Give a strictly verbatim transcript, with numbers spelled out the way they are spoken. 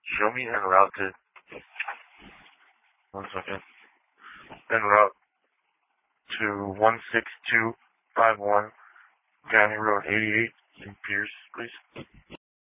Show me en route to, one second, en route to one six two five one, County Road eighty-eight in Pierce, please.